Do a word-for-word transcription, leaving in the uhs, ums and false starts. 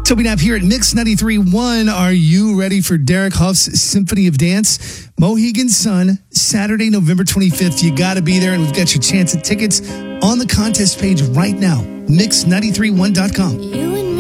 Toby Knapp here at Mix ninety-three point one. Are you ready for Derek Huff's Symphony of Dance? Mohegan Sun, Saturday, November twenty-fifth. You got to be there, and we've got your chance at tickets on the contest page right now. mix nine three one dot com.